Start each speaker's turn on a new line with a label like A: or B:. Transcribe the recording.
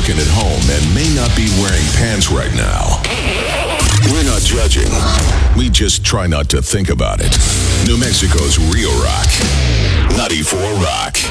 A: working at home and may not be wearing pants right now. We're not judging. We just try not to think about it. New Mexico's Real Rock. 94 Rock.